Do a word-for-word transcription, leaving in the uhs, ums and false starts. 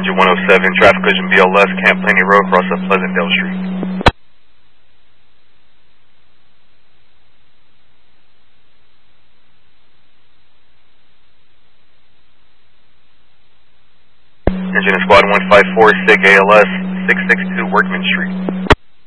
Engine one oh seven, traffic collision B L S, Camp Planey Road, cross up Pleasantdale Street. Engine in Squad one five four, SIG A L S, six six two Workman Street.